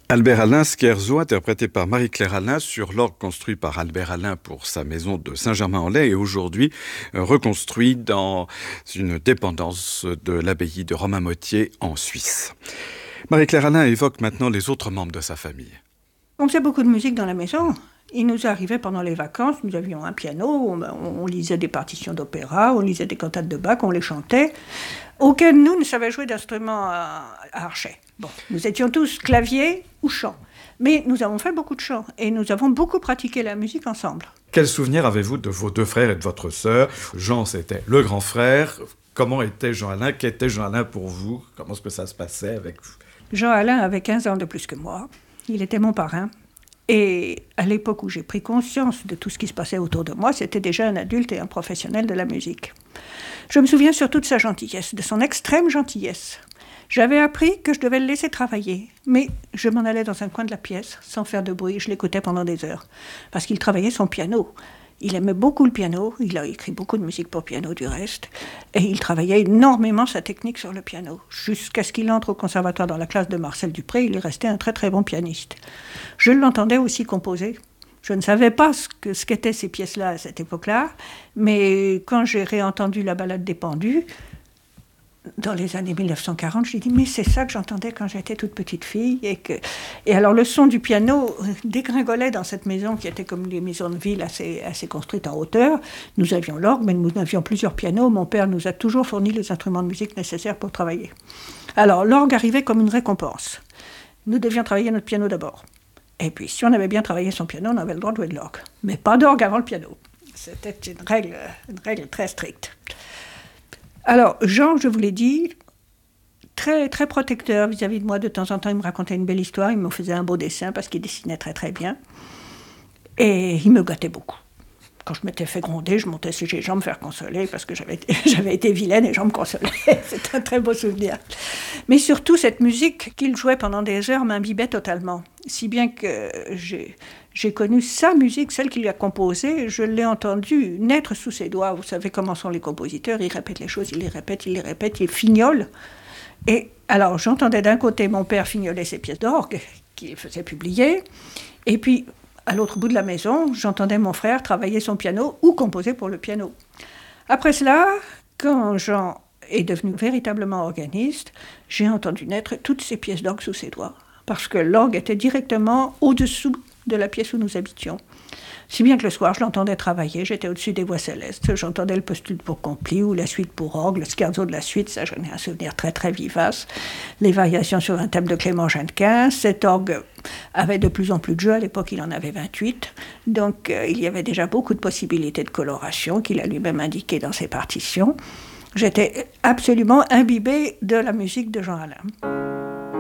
Albert Alain, Scherzo, interprété par Marie-Claire Alain sur l'orgue construit par Albert Alain pour sa maison de Saint-Germain-en-Laye et aujourd'hui reconstruit dans une dépendance de l'abbaye de Romainmôtier en Suisse. Marie-Claire Alain évoque maintenant les autres membres de sa famille. On faisait beaucoup de musique dans la maison. Il nous arrivait pendant les vacances, nous avions un piano, on lisait des partitions d'opéra, on lisait des cantates de Bach, on les chantait. Aucun de nous ne savait jouer d'instrument à archet. Bon, nous étions tous clavier ou chant. Mais nous avons fait beaucoup de chant et nous avons beaucoup pratiqué la musique ensemble. Quel souvenir avez-vous de vos deux frères et de votre sœur ? Jean, c'était le grand frère. Comment était Jean Alain ? Qu'était Jean Alain pour vous ? Comment est-ce que ça se passait avec vous ? Jean Alain avait 15 ans de plus que moi. Il était mon parrain. Et à l'époque où j'ai pris conscience de tout ce qui se passait autour de moi, c'était déjà un adulte et un professionnel de la musique. Je me souviens surtout de sa gentillesse, de son extrême gentillesse. J'avais appris que je devais le laisser travailler, mais je m'en allais dans un coin de la pièce, sans faire de bruit, je l'écoutais pendant des heures, parce qu'il travaillait son piano. Il aimait beaucoup le piano, il a écrit beaucoup de musique pour piano du reste, et il travaillait énormément sa technique sur le piano. Jusqu'à ce qu'il entre au conservatoire dans la classe de Marcel Dupré, il est resté un très très bon pianiste. Je l'entendais aussi composer. Je ne savais pas ce qu'étaient ces pièces-là à cette époque-là, mais quand j'ai réentendu la Ballade des Pendus, dans les années 1940, j'ai dit, mais c'est ça que j'entendais quand j'étais toute petite fille. Et alors le son du piano dégringolait dans cette maison qui était comme les maisons de ville assez construites en hauteur. Nous avions l'orgue, mais nous avions plusieurs pianos. Mon père nous a toujours fourni les instruments de musique nécessaires pour travailler. Alors l'orgue arrivait comme une récompense. Nous devions travailler notre piano d'abord. Et puis si on avait bien travaillé son piano, on avait le droit de jouer de l'orgue. Mais pas d'orgue avant le piano. C'était une règle très stricte. Alors, Jean, je vous l'ai dit, très, très protecteur vis-à-vis de moi. De temps en temps, il me racontait une belle histoire, il me faisait un beau dessin parce qu'il dessinait très, très bien. Et il me gâtait beaucoup. Quand je m'étais fait gronder, je montais sur les jambes me faire consoler parce que j'avais été vilaine et Jean me consolait. C'est un très beau souvenir. Mais surtout, cette musique qu'il jouait pendant des heures m'imbibait totalement. Si bien que j'ai connu sa musique, celle qu'il a composée, je l'ai entendue naître sous ses doigts. Vous savez comment sont les compositeurs, ils répètent les choses, ils les répètent, ils fignolent. Et alors, j'entendais d'un côté mon père fignoler ses pièces d'orgue, qu'il faisait publier, et puis, à l'autre bout de la maison, j'entendais mon frère travailler son piano ou composer pour le piano. Après cela, quand Jean est devenu véritablement organiste, j'ai entendu naître toutes ces pièces d'orgue sous ses doigts, parce que l'orgue était directement au-dessous de la pièce où nous habitions. Si bien que le soir, je l'entendais travailler, j'étais au-dessus des voix célestes, j'entendais le postlude pour compli ou la suite pour orgue, le scherzo de la suite, ça j'en ai un souvenir très très vivace, les variations sur un thème de Clément Jeannequin. Cet orgue avait de plus en plus de jeux, à l'époque il en avait 28, donc il y avait déjà beaucoup de possibilités de coloration qu'il a lui-même indiquées dans ses partitions. J'étais absolument imbibée de la musique de Jean Alain.